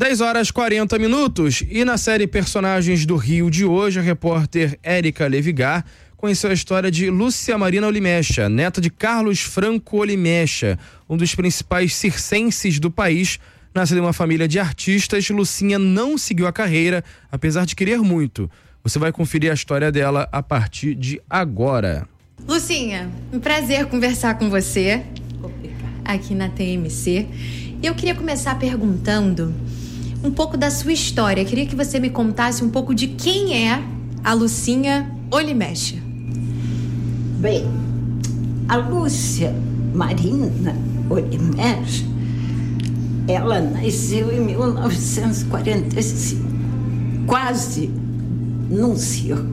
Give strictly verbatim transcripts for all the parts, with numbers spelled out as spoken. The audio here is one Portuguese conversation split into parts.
dez horas e quarenta minutos, e na série Personagens do Rio de hoje, a repórter Érica Levigar conheceu a história de Lúcia Marina Olimecha, neta de Carlos Franco Olimecha, um dos principais circenses do país. Nascida em uma família de artistas, Lucinha não seguiu a carreira, apesar de querer muito. Você vai conferir a história dela a partir de agora. Lucinha, um prazer conversar com você aqui na T M C. E eu queria começar perguntando um pouco da sua história. Eu queria que você me contasse um pouco de quem é a Lucinha Olimecha. Bem, a Lúcia Marina Olimecha, ela nasceu em mil novecentos e quarenta e cinco, quase num circo.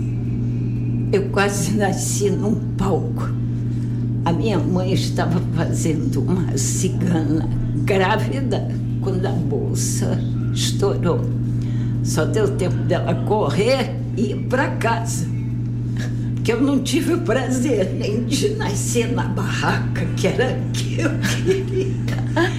Eu quase nasci num palco. A minha mãe estava fazendo uma cigana grávida quando a bolsa estourou. Só deu tempo dela correr e ir para casa. Porque eu não tive o prazer nem de nascer na barraca, que era o que eu queria.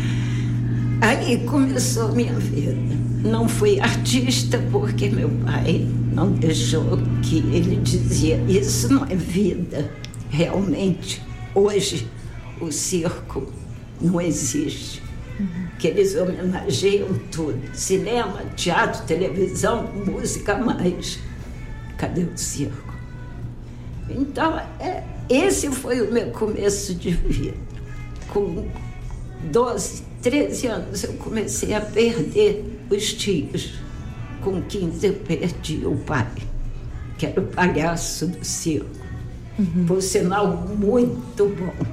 Aí começou a minha vida. Não fui artista porque meu pai não deixou, que ele dizia, isso não é vida, realmente. Hoje, o circo não existe, uhum. Que eles homenageiam tudo, cinema, teatro, televisão, música, mais. Cadê o circo? Então, é, esse foi o meu começo de vida. Com doze, treze anos, eu comecei a perder os tios. Com quinze, eu perdi o pai, que era o palhaço do circo. Uhum. Por sinal, muito bom.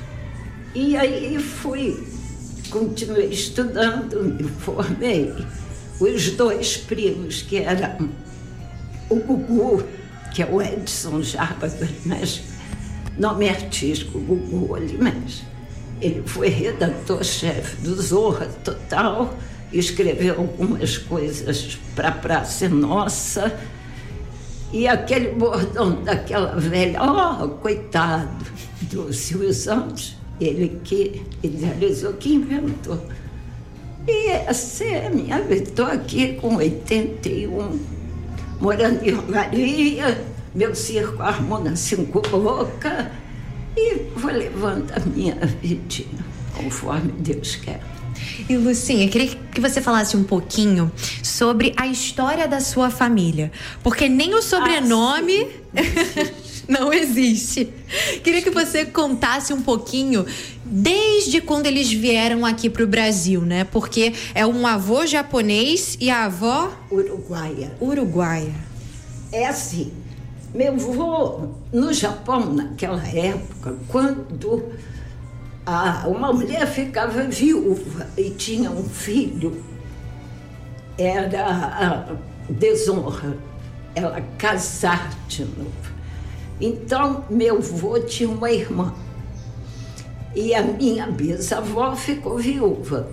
E aí fui, continuei estudando, me formei. Os dois primos, que eram o Gugu, que é o Edson Jarbas Olimecha, nome artístico, Gugu Olimecha. Ele foi redator-chefe do Zorra Total, escreveu algumas coisas para a Praça Nossa. E aquele bordão daquela velha, ó, oh, coitado do Silvio Santos, ele que idealizou, que inventou. E essa é a minha vida. Estou aqui com oitenta e um, morando em Maria, meu circo Harmona Cinco Boca, e vou levando a minha vidinha, conforme Deus quer. E Lucinha, queria que você falasse um pouquinho sobre a história da sua família, porque nem o sobrenome ah, não existe. Queria que você contasse um pouquinho desde quando eles vieram aqui para o Brasil, né? Porque é um avô japonês e a avó uruguaia. Uruguaia. É assim, meu avô no Japão naquela época, quando Ah, uma mulher ficava viúva e tinha um filho, era a desonra, ela casar de novo. Então, meu avô tinha uma irmã e a minha bisavó ficou viúva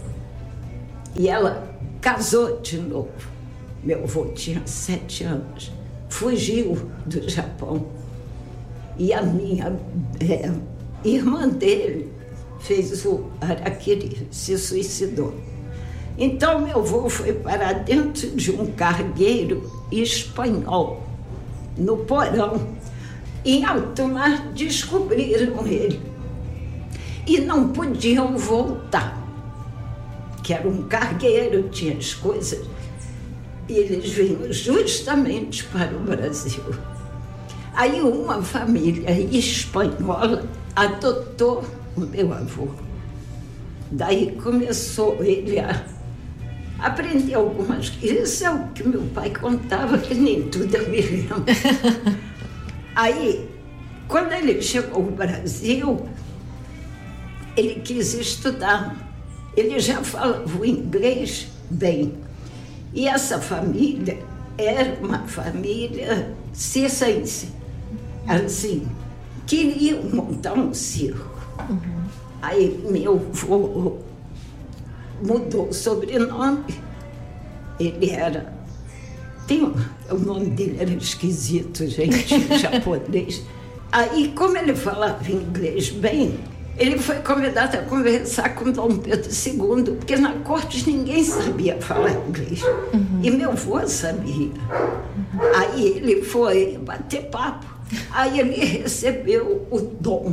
e ela casou de novo. Meu avô tinha sete anos, fugiu do Japão e a minha é, irmã dele fez o harakiri, se suicidou. Então, meu avô foi para dentro de um cargueiro espanhol, no porão. Em alto mar, descobriram ele. E não podiam voltar, que era um cargueiro, tinha as coisas. E eles vinham justamente para o Brasil. Aí uma família espanhola adotou o meu avô. Daí começou ele a aprender algumas coisas. Isso é o que meu pai contava, que nem tudo eu me lembro. Aí, quando ele chegou ao Brasil, ele quis estudar. Ele já falava o inglês bem. E essa família era uma família circense. Assim, queriam montar um circo. Uhum. Aí meu avô mudou o sobrenome. Ele era... Tem, o nome dele era esquisito, gente, japonês. Aí, como ele falava inglês bem, Ele foi convidado a conversar com Dom Pedro segundo, porque na corte ninguém sabia falar inglês. Uhum. E meu avô sabia. Uhum. Aí ele foi bater papo. Aí ele recebeu o Dom.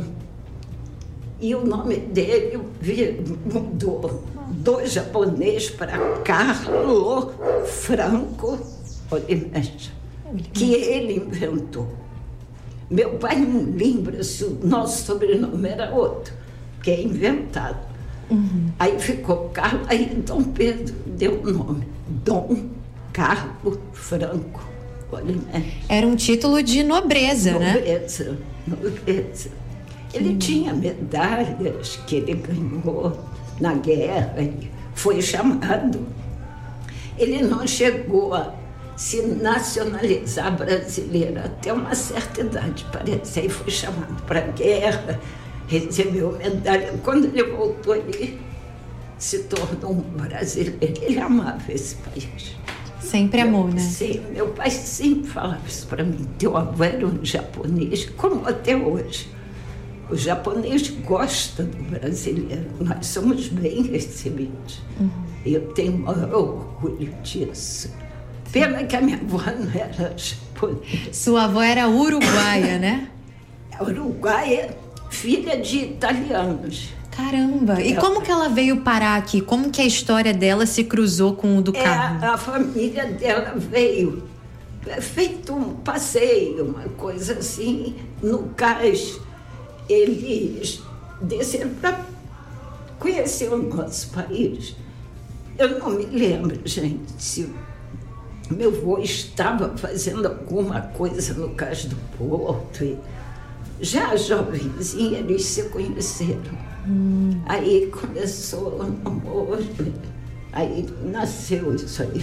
E o nome dele mudou do japonês para Carlo Franco Olimecha, que ele inventou. Meu pai não lembra se o nosso sobrenome era outro, que é inventado. Uhum. Aí ficou Carlos, aí Dom Pedro deu o nome, Dom Carlo Franco Olimecha. Era um título de nobreza, nobreza né? Nobreza, nobreza. Ele hum. tinha medalhas que ele ganhou na guerra, ele foi chamado. Ele não chegou a se nacionalizar brasileiro até uma certa idade, parece. Aí foi chamado para a guerra, recebeu medalha. Quando ele voltou, ele se tornou um brasileiro. Ele amava esse país. Sempre amou, né? Sim, meu pai sempre falava isso para mim. Teu avô era um japonês, como até hoje. O japonês gosta do brasileiro. Nós somos bem recebidos. Uhum. Eu tenho maior orgulho disso. Pena que a minha avó não era japonesa. Sua avó era uruguaia, né? Uruguaia, filha de italianos. Caramba! E como que ela veio parar aqui? Como que a história dela se cruzou com o do Carlos? É, a família dela veio, feito um passeio, uma coisa assim. No cais, eles desceram para conhecer o nosso país. Eu não me lembro, gente, se meu avô estava fazendo alguma coisa no Cais do Porto. E já jovenzinha, eles se conheceram. Hum. Aí começou o namoro, aí nasceu isso aí.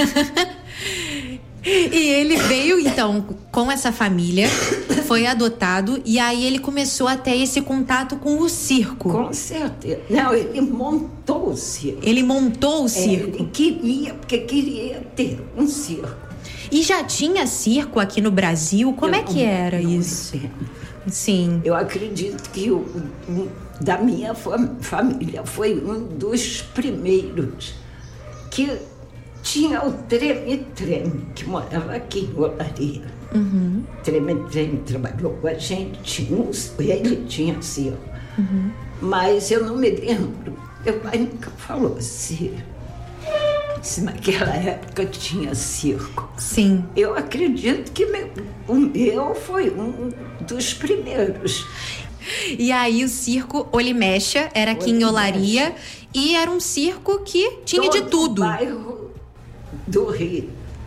E ele veio, então, com essa família, foi adotado, e aí ele começou a ter esse contato com o circo. Com certeza. Não, ele montou o circo. Ele montou o circo? É, ele queria, porque queria ter um circo. E já tinha circo aqui no Brasil? Como Eu é que não, era não isso? Entendo. Sim. Eu acredito que o, o da minha família foi um dos primeiros que tinha o Treme-Treme, que morava aqui em Olaria. Uhum. Treme-Treme trabalhou com a gente, tinha um, ele tinha circo. Uhum. Mas eu não me lembro, meu pai nunca falou se, se naquela época tinha circo. Sim. Eu acredito que meu, o meu foi um dos primeiros. E aí o circo Olimecha era aqui Olimecha. Em Olaria, e era um circo que tinha Todo de tudo. Bairro do Rio.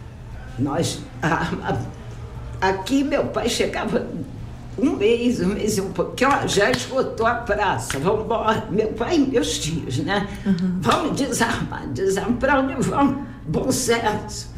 Nós, a, a, aqui meu pai chegava um mês, um mês e um pouquinho, ó, já esgotou a praça, vamos embora. Meu pai e meus tios, né? Uhum. Vamos desarmar, desarmar, para onde vamos? Bom Sucesso.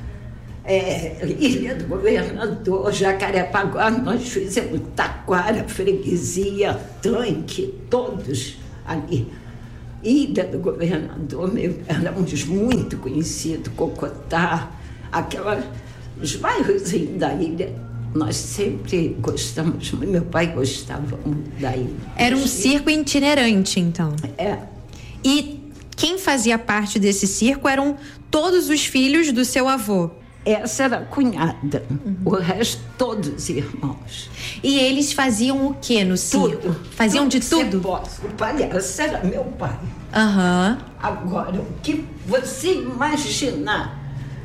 É, Ilha do Governador, Jacarepaguá, nós fizemos Taquara, Freguesia, Tanque, todos ali. Ilha do Governador, meu, éramos muito conhecidos, Cocotá, aquelas, os bairros da ilha, nós sempre gostamos, meu pai gostava muito da ilha. Era um circo itinerante, então. É. E quem fazia parte desse circo eram todos os filhos do seu avô? Essa era a cunhada, uhum. O resto todos irmãos. E eles faziam o que no circo? Tudo. Faziam tudo de tudo? Posso. O palhaço era meu pai. Aham. Uhum. Agora, o que você imaginar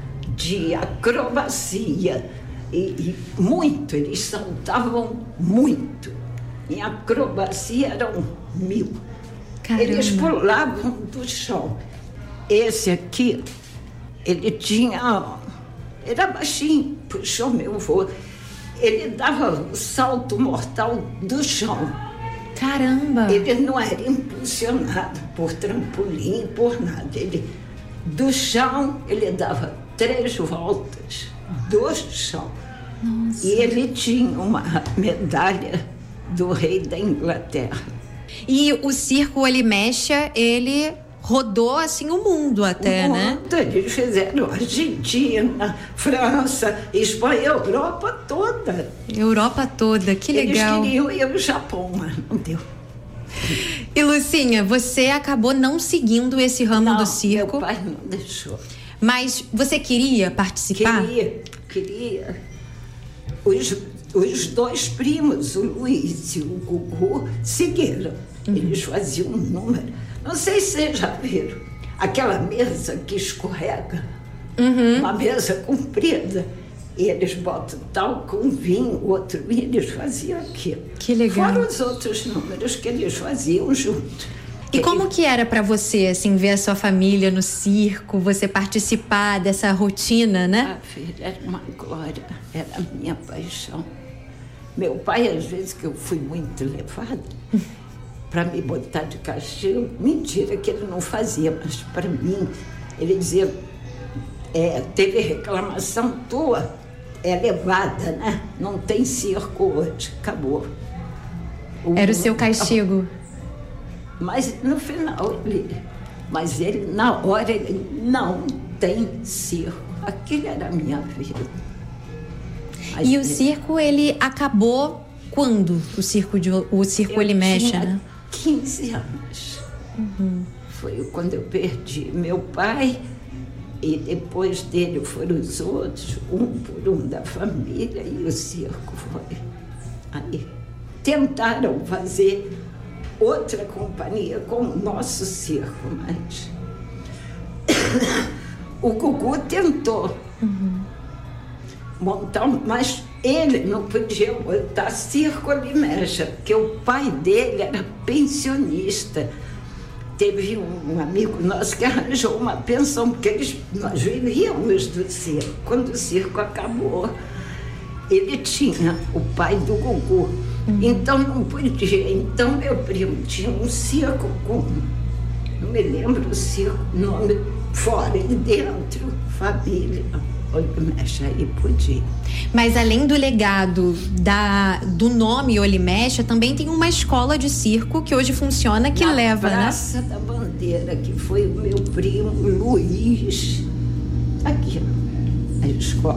de acrobacia, e, e muito, eles saltavam muito. Em acrobacia eram mil. Caramba. Eles pulavam do chão. Esse aqui, ele tinha... Era baixinho, puxou meu avô. Ele dava o salto mortal do chão. Caramba! Ele não era impulsionado por trampolim, por nada. Ele, do chão, ele dava três voltas do chão. Nossa. E ele tinha uma medalha do rei da Inglaterra. E o circo Olimecha, ele... rodou, assim, o mundo até, o né? Mundo, eles fizeram Argentina, França, Espanha, Europa toda. Europa toda, que legal. Eles queriam ir ao Japão, mas não deu. E Lucinha, você acabou não seguindo esse ramo não, do circo. Meu pai não deixou. Mas você queria participar? Queria, queria. Os, os dois primos, o Luiz e o Gugu, seguiram. Uhum. Eles faziam um número. Não sei se vocês já viram. Aquela mesa que escorrega. Uhum. Uma mesa comprida. E eles botam tal com vinho, outro vinho, eles faziam aquilo. Que legal. Fora os outros números que eles faziam juntos. E como que era para você, assim, ver a sua família no circo, você participar dessa rotina, né? Ah, filha, era uma glória, era a minha paixão. Meu pai, às vezes que eu fui muito levada, para me botar de castigo, mentira que ele não fazia, mas para mim, ele dizia, é, teve reclamação tua, é levada, né? Não tem circo hoje, acabou. O era o seu castigo. Mas no final, ele, mas ele, na hora, ele não tem circo. Aquilo era a minha vida. Mas e o circo, ele acabou quando? O circo, de, o circo ele mexe, né? quinze anos. Uhum. Foi quando eu perdi meu pai e depois dele foram os outros, um por um da família, e o circo foi. Aí tentaram fazer outra companhia com o nosso circo, mas o Gugu tentou uhum. montar, mas ele não podia botar circo ali mexa, porque o pai dele era pensionista. Teve um amigo nosso que arranjou uma pensão, porque eles, nós vivíamos do circo. Quando o circo acabou, ele tinha o pai do Gugu. Uhum. Então não podia. Então meu primo tinha um circo com, não me lembro o circo, nome fora e dentro, família. Olimecha aí podia. Mas além do legado da, do nome Olimecha, também tem uma escola de circo que hoje funciona, que na leva, Praça né? da Bandeira, que foi o meu primo Luiz. Aqui, a escola.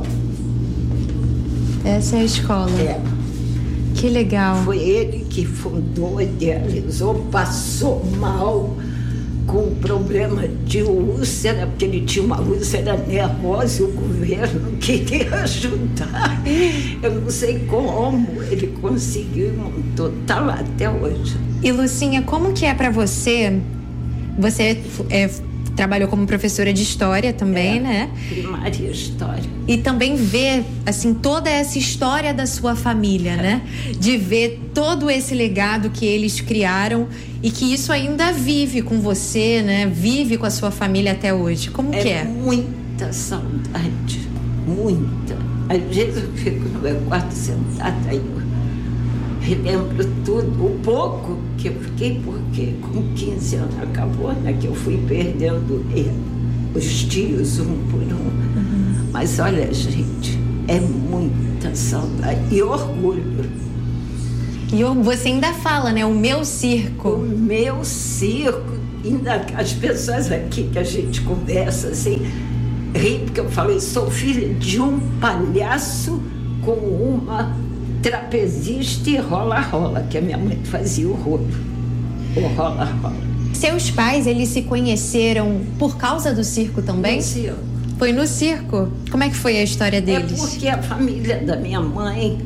Essa é a escola. É. Que legal. Foi ele que fundou, idealizou, passou mal com problema de úlcera, porque ele tinha uma úlcera nervosa e o governo queria ajudar. Eu não sei como ele conseguiu e montou, tá lá até hoje. E Lucinha, como que é para você? Você é, trabalhou como professora de história também, é, né? Primária história. E também ver, assim, toda essa história da sua família, é. né? De ver todo esse legado que eles criaram e que isso ainda vive com você, né? Vive com a sua família até hoje. Como é que é? Muita saudade, muita. Às vezes eu fico no meu quarto sentada e eu relembro tudo, o pouco que eu fiquei, porque com quinze anos acabou, né? Que eu fui perdendo ele, os tios um por um. Uhum. Mas olha, gente, é muita saudade e orgulho. E você ainda fala, né? O meu circo. O meu circo. Ainda as pessoas aqui que a gente conversa assim, ri, porque eu falei, sou filha de um palhaço com uma trapezista e rola-rola, que a minha mãe fazia o rolo. O rola-rola. Seus pais, eles se conheceram por causa do circo também? No circo. Foi no circo? Como é que foi a história deles? É porque a família da minha mãe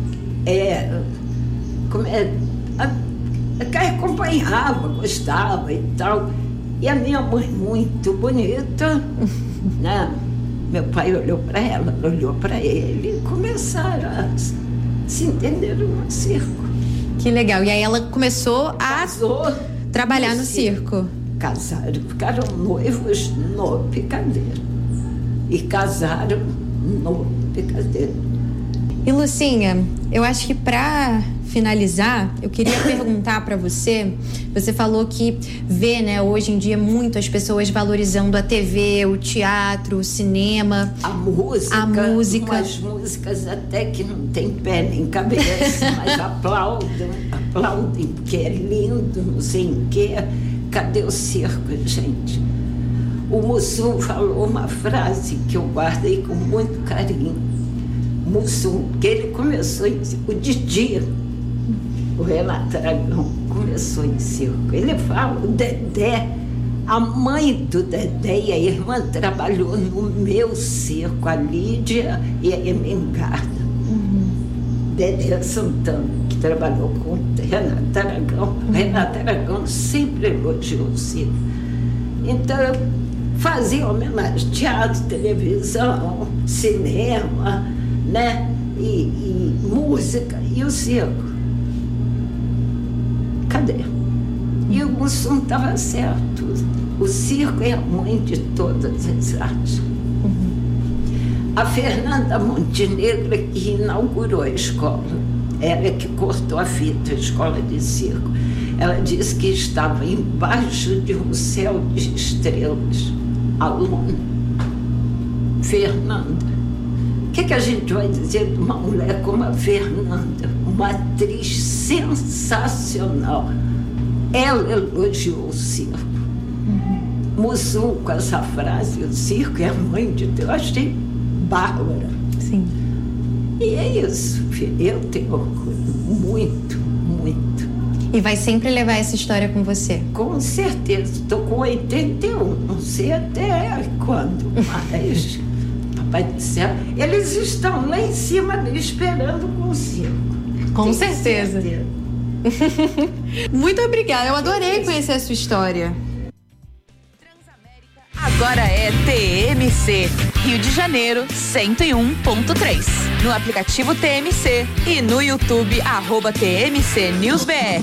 é... Como é, a, a, acompanhava, gostava e tal. E a minha mãe, muito bonita, né? Meu pai olhou para ela, olhou para ele e começaram a se entender no circo. Que legal. E aí ela começou a Casou trabalhar no, no circo. circo. Casaram, ficaram noivos no Picadeiro. E casaram no Picadeiro. E Lucinha, eu acho que para finalizar, eu queria perguntar para você, você falou que vê, né, hoje em dia muito as pessoas valorizando a T V, o teatro, o cinema, a música, a música. Umas músicas até que não tem pé nem cabeça, mas aplaudem, aplaudem, porque é lindo, não sei em quê. Cadê o circo, gente? O Mussum falou uma frase que eu guardei com muito carinho. Mussum, que ele começou o Didi, o Renato Aragão começou em circo. Ele fala, o Dedé, a mãe do Dedé e a irmã trabalhou no meu circo, a Lídia e a Emengarda. Uhum. Dedé Santana, que trabalhou com o Renato Aragão. Uhum. Renato Aragão sempre elogiou o circo. Então, eu fazia homenagem, teatro, televisão, cinema, né? E, e música, e o circo. Cadê? E o Mussum estava certo. O circo é a mãe de todas as artes. Uhum. A Fernanda Montenegro que inaugurou a escola. Ela que cortou a fita, a escola de circo. Ela disse que estava embaixo de um céu de estrelas. Aluna. Fernanda. O que, que a gente vai dizer de uma mulher como a Fernanda? Uma atriz sensacional. Ela elogiou o circo. Uhum. Mussum com essa frase, o circo é a mãe de Deus. Eu achei bárbara. Sim. E é isso, filho. Eu tenho orgulho. Muito, muito. E vai sempre levar essa história com você? Com certeza. Estou com oitenta e um. Não sei até quando, mas... Papai do céu, eles estão lá em cima me esperando com o circo. Com Tenho certeza. certeza. Muito obrigada, eu adorei conhecer a sua história. Agora é T M C, Rio de Janeiro cento e um ponto três. No aplicativo T M C e no YouTube, arroba T M C News B R.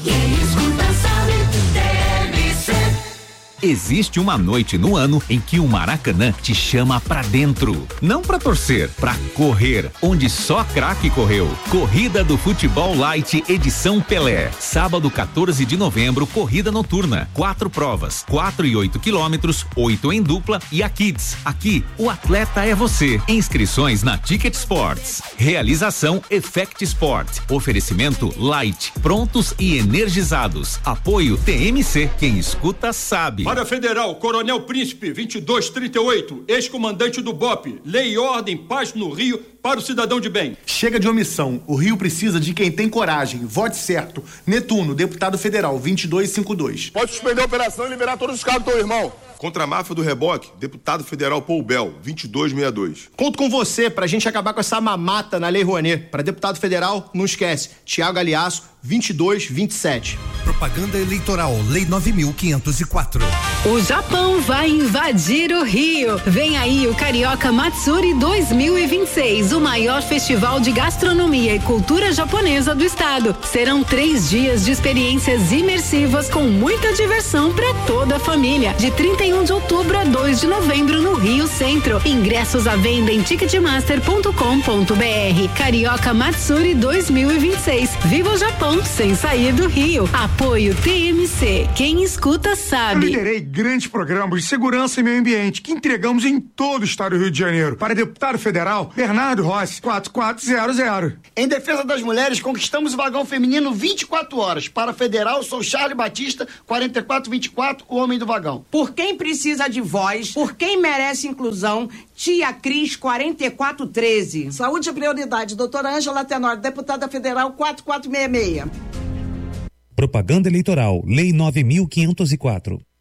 Existe uma noite no ano em que o Maracanã te chama pra dentro. Não pra torcer, pra correr, onde só craque correu. Corrida do Futebol Light, edição Pelé. Sábado, quatorze de novembro, corrida noturna. Quatro provas, quatro e oito quilômetros, oito em dupla e a Kids. Aqui, o atleta é você. Inscrições na Ticket Sports. Realização Effect Sport. Oferecimento Light. Prontos e energizados. Apoio T M C. Quem escuta sabe. Para Federal, Coronel Príncipe, vinte e dois trinta e oito, ex-comandante do B O P. Lei e ordem, paz no Rio, para o cidadão de bem. Chega de omissão. O Rio precisa de quem tem coragem. Vote certo. Netuno, deputado federal, vinte e dois cinquenta e dois. Pode suspender a operação e liberar todos os carros do teu irmão. Contra a máfia do reboque, deputado federal Paul Bell, vinte e dois sessenta e dois. Conto com você pra gente acabar com essa mamata na Lei Rouanet. Para deputado federal, não esquece, Tiago Aliasso, vinte e dois vinte e sete. Propaganda eleitoral, Lei nove mil quinhentos e quatro. O Japão vai invadir o Rio. Vem aí o Carioca Matsuri dois mil e vinte e seis, o maior festival de gastronomia e cultura japonesa do estado. Serão três dias de experiências imersivas com muita diversão para toda a família. De trinta e um de outubro a dois de novembro no Rio Centro. Ingressos à venda em ticketmaster ponto com ponto b r. Carioca Matsuri dois mil e vinte e seis. Viva o Japão sem sair do Rio. Apoio T M C. Quem escuta sabe. Eu liderei grandes programas de segurança e meio ambiente que entregamos em todo o estado do Rio de Janeiro. Para deputado federal, Bernardo Rossi, quatro quatro zero zero. Em defesa das mulheres, conquistamos o vagão feminino vinte e quatro horas. Para federal, sou Charlie Batista, quarenta e quatro vinte e quatro, o homem do vagão. Por quem precisa de voz, por quem merece inclusão, Tia Cris, quarenta e quatro treze. Saúde e prioridade, doutora Ângela Tenório, deputada federal, quatro quatro seis seis. Propaganda eleitoral, Lei nove mil quinhentos e quatro.